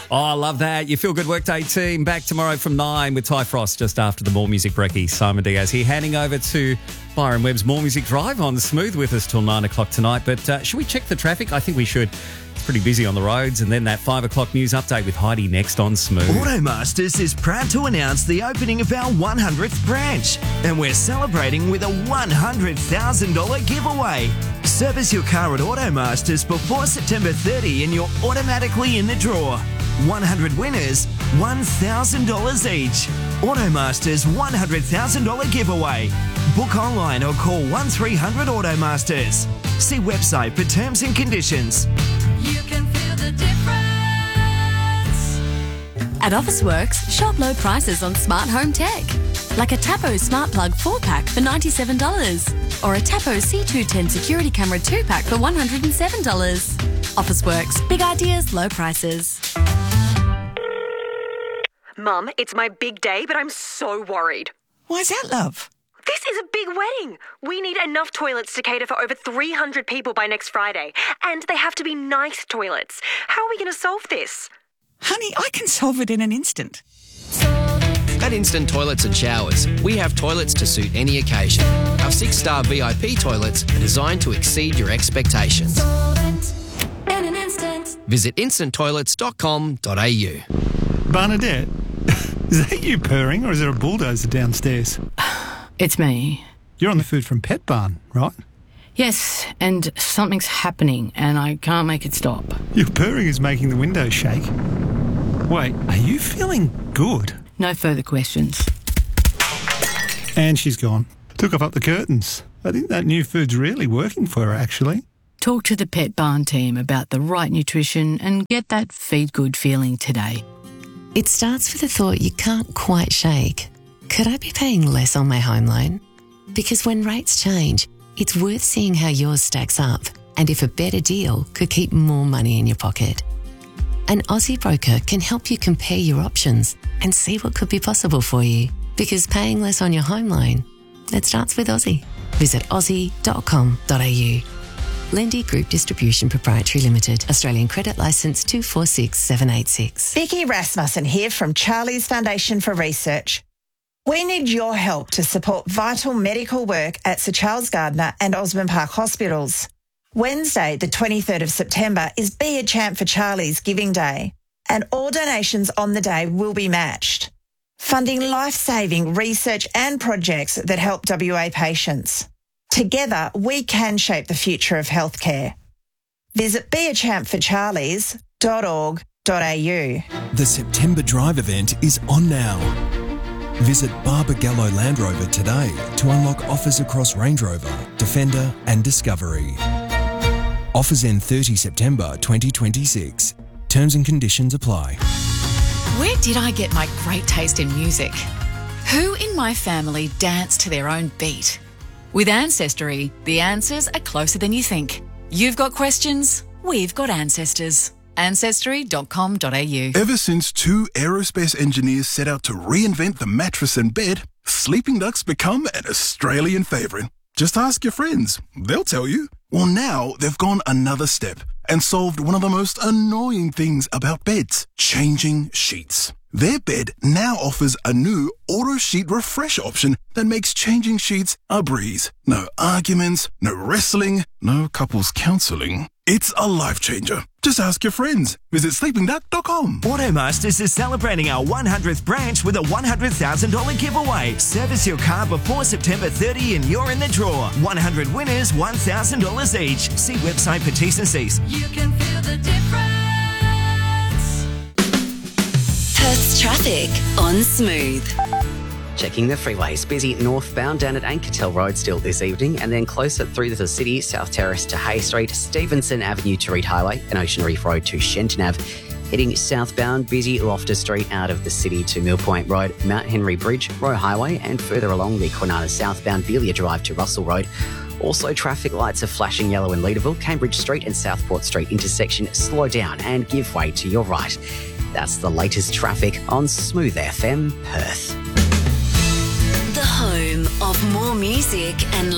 Oh, I love that. You Feel Good Workday team back tomorrow from 9 with Ty Frost just after the More Music Brekkie. Simon Diaz here, handing over to Byron Webb's More Music Drive on Smooth with us till 9 o'clock tonight. But should we check the traffic? I think we should. It's pretty busy on the roads. And then that 5 o'clock news update with Heidi next on Smooth. Automasters is proud to announce the opening of our 100th branch. And we're celebrating with a $100,000 giveaway. Service your car at Automasters before September 30 and you're automatically in the draw. 100 winners, $1,000 each. Automasters $100,000 giveaway. Book online or call 1300 Automasters. See website for terms and conditions. You can feel the difference. At Officeworks, shop low prices on smart home tech. Like a Tapo Smart Plug 4-pack for $97. Or a Tapo C210 Security Camera 2-pack for $107. Officeworks, big ideas, low prices. Mum, it's my big day, but I'm so worried. Why's that, love? This is a big wedding. We need enough toilets to cater for over 300 people by next Friday. And they have to be nice toilets. How are we going to solve this? Honey, I can solve it in an instant. At Instant Toilets and Showers, we have toilets to suit any occasion. Our 6-star VIP toilets are designed to exceed your expectations. In an instant. Visit instanttoilets.com.au. Bernadette, is that you purring or is there a bulldozer downstairs? It's me. You're on the Food from Pet Barn, right? Yes, and something's happening and I can't make it stop. Your purring is making the windows shake. Wait, are you feeling good? No further questions. And she's gone. Took off up the curtains. I think that new food's really working for her, actually. Talk to the Pet Barn team about the right nutrition and get that feed good feeling today. It starts with a thought you can't quite shake. Could I be paying less on my home loan? Because when rates change, it's worth seeing how yours stacks up and if a better deal could keep more money in your pocket. An Aussie broker can help you compare your options and see what could be possible for you. Because paying less on your home loan, it starts with Aussie. Visit aussie.com.au. Lendy Group Distribution Proprietary Limited. Australian Credit Licence 246786. Vicky Rasmussen here from Charlie's Foundation for Research. We need your help to support vital medical work at Sir Charles Gardner and Osborne Park Hospitals. Wednesday, the 23rd of September, is Be a Champ for Charlie's Giving Day, and all donations on the day will be matched, funding life-saving research and projects that help WA patients. Together, we can shape the future of healthcare. Visit beachampforcharlies.org.au. The September Drive event is on now. Visit Barbagallo Land Rover today to unlock offers across Range Rover, Defender and Discovery. Offers end 30 September 2026. Terms and conditions apply. Where did I get my great taste in music? Who in my family dance to their own beat? With Ancestry, the answers are closer than you think. You've got questions, we've got ancestors. Ancestry.com.au. Ever since 2 aerospace engineers set out to reinvent the mattress and bed, Sleeping Duck's become an Australian favourite. Just ask your friends, they'll tell you. Well, now they've gone another step and solved one of the most annoying things about beds, changing sheets. Their bed now offers a new auto sheet refresh option that makes changing sheets a breeze. No arguments, no wrestling, no couples counselling. It's a life changer. Just ask your friends. Visit sleepingduck.com. Automasters is celebrating our 100th branch with a $100,000 giveaway. Service your car before September 30 and you're in the draw. 100 winners, $1,000 each. See website for T's and C's. You can feel the difference. Perth's traffic on Smooth. Checking the freeways. Busy northbound down at Ankertel Road still this evening, and then closer through the city, South Terrace to Hay Street, Stevenson Avenue to Reed Highway, and Ocean Reef Road to Shenton Ave. Heading southbound, busy Loftus Street out of the city to Mill Point Road, Mount Henry Bridge, Roe Highway, and further along the Kwinana southbound Velia Drive to Russell Road. Also, traffic lights are flashing yellow in Leederville, Cambridge Street and Southport Street intersection. Slow down and give way to your right. That's the latest traffic on Smooth FM Perth. The home of more music and